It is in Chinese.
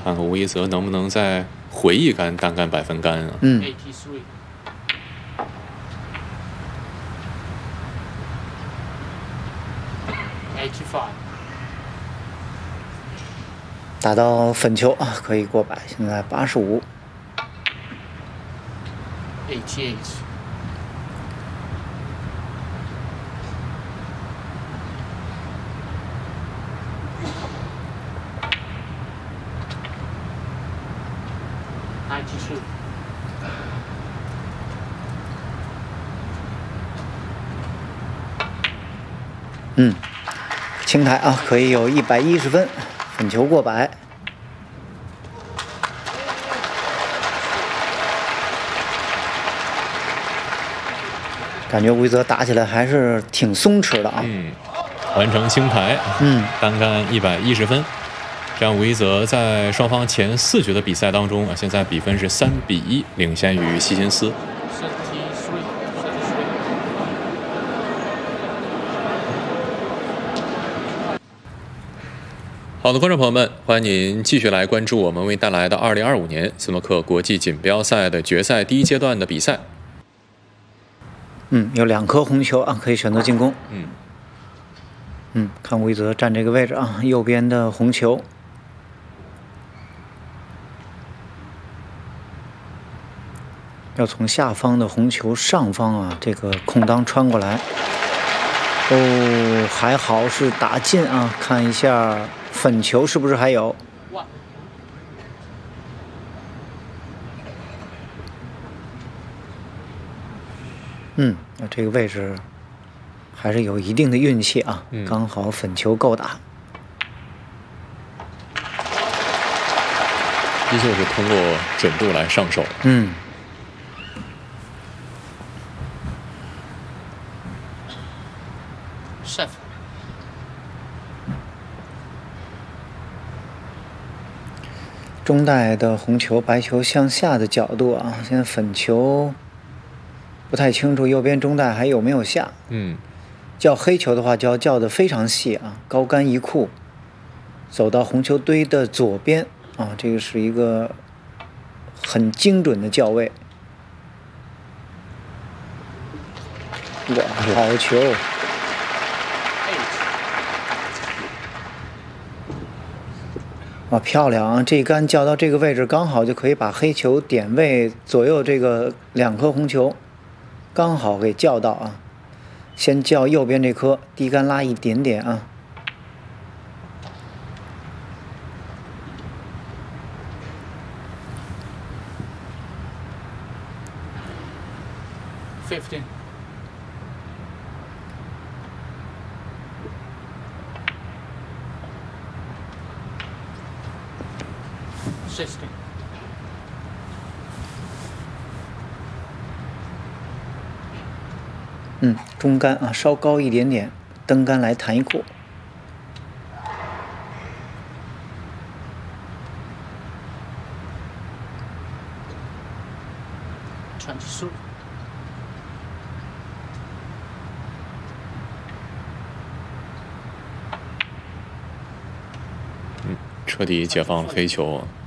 看看吴一泽能不能再回一杆单杆100分杆啊。 打到粉球啊，可以过百，现在85。青台啊，可以有110分，粉球过百。感觉吴一泽打起来还是挺松弛的啊。 完成青牌，单杆110分。这样吴一泽在双方前4局的比赛当中啊，现在比分是3-1，领先于希金斯。好的，观众朋友们，欢迎您继续来关注我们为带来的2025年斯诺克国际锦标赛的决赛第1阶段的比赛。 有2颗红球啊，可以选择进攻。看吴一泽站这个位置啊，右边的红球。要从下方的红球上方啊，这个空当穿过来。还好是打进啊，看一下粉球是不是还有。这个位置还是有一定的运气啊，刚好粉球够打。 依旧是通过准度来上手。 中带的红球，白球向下的角度啊，现在粉球不太清楚右边中带还有没有下。叫黑球的话就要叫得非常细啊，高杆一库，走到红球堆的左边啊，这个是一个很精准的叫位。哇，好球！哇，漂亮啊！这一杆叫到这个位置，刚好就可以把黑球点位左右这个2颗红球，刚好给叫到啊。先叫右边这颗，低杆拉一点点啊。 15. $16. 中杆啊，稍高一点点，登杆来弹一库。 22. 彻底解放了黑球。